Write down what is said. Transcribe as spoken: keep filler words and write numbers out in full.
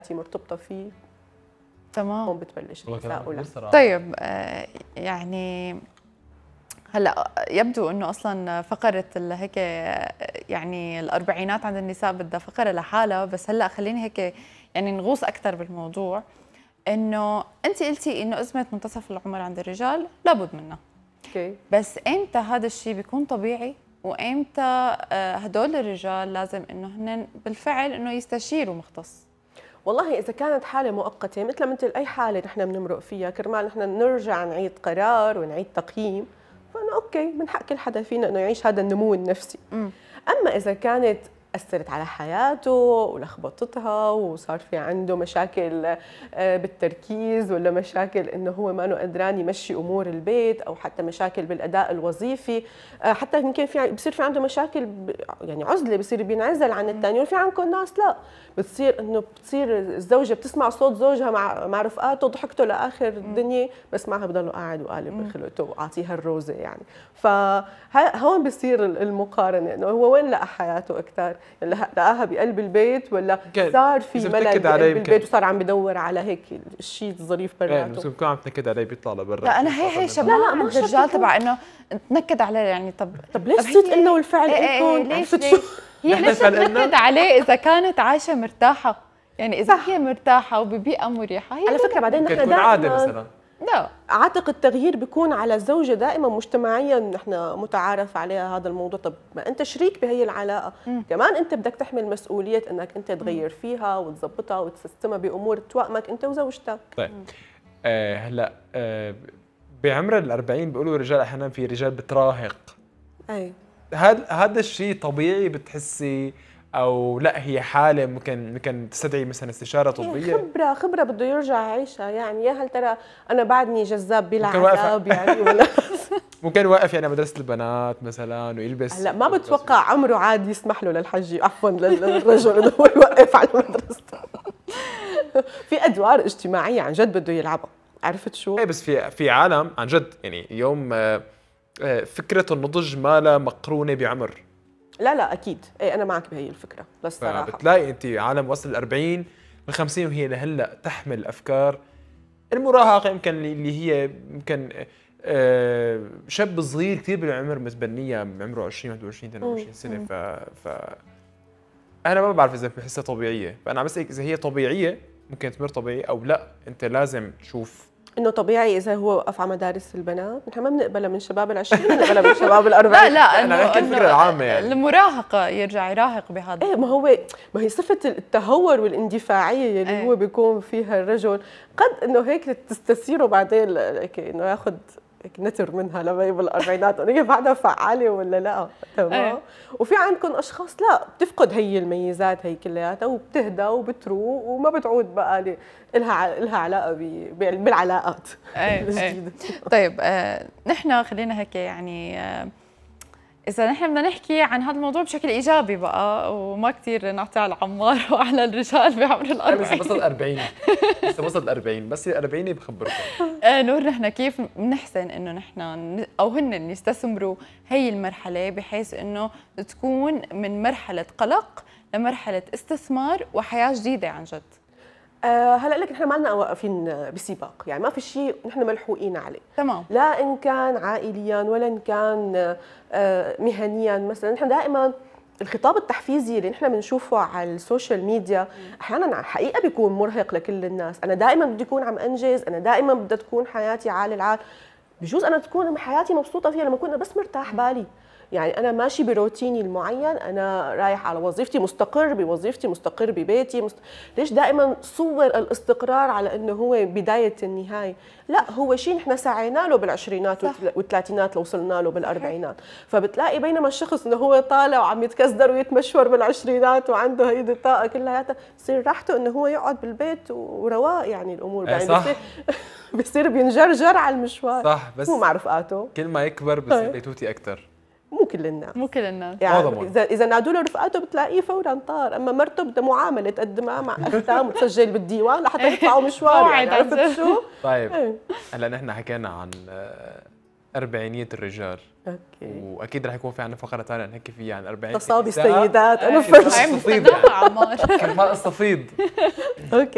مرتبطه فيه تمام. هون بتبلش التساؤلات. طيب آه يعني هلا يبدو انه اصلا فقره هيك يعني الاربعينات عند النساء بدها فقره لحالها، بس هلا خليني هيك يعني نغوص اكثر بالموضوع. انه انت قلتي انه ازمه منتصف العمر عند الرجال لابد منها. اوكي. بس امتى هذا الشيء بيكون طبيعي وامتى هدول الرجال لازم انه هن بالفعل انه يستشيروا مختص؟ والله إذا كانت حالة مؤقتة مثل مثل أي حالة نحن بنمرق فيها، كرمال نحن نرجع نعيد قرار ونعيد تقييم، فأنا أوكي من حق كل حدا فينا إنه يعيش هذا النمو النفسي. م. أما إذا كانت أثرت على حياته ولخبطتها وصار في عنده مشاكل بالتركيز ولا مشاكل إنه هو ما قدران يمشي أمور البيت أو حتى مشاكل بالأداء الوظيفي، حتى يمكن في بصير في عنده مشاكل يعني عزلة، بصير بينعزل عن الثاني. وفي عندكم ناس لا بتصير إنه بتصير الزوجة بتسمع صوت زوجها مع مع رفقاته ضحكته لآخر الدنيا، بس معها بضله قاعد وقالب بخلقته وعاطيها الروزة يعني. فهون بصير المقارنة إنه هو وين لقى حياته أكثر؟ لقاها بقلب البيت ولا صار في ملل بقلب البيت وصار عم بدور على هيك الشيء الظريف براته؟ بس بكون عم تنكد عليه بيطلع لبرا. لا انا هي هي شباب لا لا الرجال تبع انه تنكد عليه يعني. طب طب ليش صرت انه والفعل انكم ليش ليش هي ليش تنكد عليه اذا كانت عايشه مرتاحه؟ يعني اذا هي مرتاحه وببيئه مريحه هي على فكره بعدين نحن دائما عاده مثلا لا عاتق التغيير بيكون على الزوجه دائما مجتمعيا، نحن متعارف عليها هذا الموضوع. طب ما انت شريك بهي العلاقه، م. كمان انت بدك تحمل مسؤوليه انك انت تغير فيها وتظبطها وتسيستمها بامور توائمك انت وزوجتك. طيب آه هلا آه بعمر الأربعين بيقولوا الرجال احيانا في رجال بتراهق. اي هذا هذا الشيء طبيعي بتحسي او لا هي حاله ممكن ممكن تستدعي مثلا استشاره طبيه؟ خبره خبره بده يرجع يعيشها يعني. يا هل ترى انا بعدني جذاب بلا يعني ولا ممكن يوقف يعني مدرسه البنات مثلا ويلبس. هلا ما بتوقع عمره عادي يسمح له للحجي عفوا للرجل انه هو يوقف على مدرسته. في ادوار اجتماعيه عن جد بده يلعبها، عرفت شو؟ ايه بس في في عالم عن جد يعني اليوم فكره النضج ما لها مقرونه بعمر. لا لا اكيد ايه انا معك بهي الفكره للصراحه. بتلاقي انت عالم وصل ال أربعين من خمسين وهي لهلا تحمل افكار المراهقه، يمكن اللي هي يمكن شاب صغير كثير بالعمر متبنيه عمره عشرين واحد وعشرين اثنين وعشرين سنه. ف ف انا ما بعرف اذا بحسها طبيعيه، فانا عم بسالك اذا هي طبيعيه ممكن تمر طبيعي او لا انت لازم تشوف انه طبيعي اذا هو وقف على مدارس البنات. نحن ما بنقبلها من شباب العشرين، بنقبلها من شباب الأربعين. لا لا انا بحكي الفكره العامه يعني المراهقه يرجع يراهق بهذا. ايه ما هو ما هي صفه التهور والاندفاعيه اللي ايه؟ هو بيكون فيها الرجل قد انه هيك تستثيره بعدين هيك انه ياخذ هيك نتر منها لما بالاربعينات انه هي بعدها فعاله ولا لا. تمام. ايه؟ وفي عندكم اشخاص لا بتفقد هي الميزات هي كلياتها وبتهدى وبتروق وما بتعود بقى لها لها علاقه بالعلاقات الجديده. طيب آه نحن خلينا هيك يعني آه إذا نحن بدنا نحكي عن هذا الموضوع بشكل إيجابي بقى وما كثير نعطي على العمار وعلى الرجال بعمر الأربعين. لسه وصل أربعين لسه وصل أربعين بس الأربعين بخبركم. آه نور نحن كيف بنحسن إنه نحن أو هن يستثمروا هي المرحلة بحيث إنه تكون من مرحلة قلق لمرحلة استثمار وحياة جديدة عن جد. أه هلا لك نحن ما لنا واقفين بسباق، يعني ما في شيء نحن ملحوقين عليه. تمام. لا ان كان عائليا ولا ان كان أه مهنيا. مثلا نحن دائما الخطاب التحفيزي اللي نحن بنشوفه على السوشيال ميديا احيانا حقيقه بيكون مرهق لكل الناس. انا دائما بدي اكون عم انجز، انا دائما بدها تكون حياتي عال العال. بجوز انا تكون حياتي مبسوطه فيها لما اكون بس مرتاح بالي. يعني أنا ماشي بروتيني المعين، أنا رايح على وظيفتي، مستقر بوظيفتي، مستقر ببيتي. مست... ليش دائما صور الاستقرار على إنه هو بداية النهاية؟ لا هو شيء نحن سعينا له بالعشرينات والثلاثينات لو وصلنا له بالأربعينات. فبتلاقي بينما الشخص إنه هو طالع وعم يتكسدر ويتمشور بالعشرينات وعنده هيدي الطاقة كلها، بصير راحته إنه هو يقعد بالبيت ورواق يعني الأمور. يعني بصير بصير بينجرجر على المشوار. صح بس مو مع رفقاته. كل ما يكبر بصير بيتوتي أكثر. مو كل الناس مو كل الناس يعني اذا اذا نادوا له رفقاته بتلاقيه فورا طار. اما مرته بدها معامله تقدمها مع اختها وتسجل بالديوان لحتى يطلعوا مشوار يعني. عرفت شو؟ طيب هلا نحن حكينا عن أربعينية الرجال. اوكي. واكيد رح يكون في عندنا فقره ثانيه نحكي فيها عن أربعينية تصابي السيدات. انا فرش استفيض يعني كرمال استفيض. اوكي.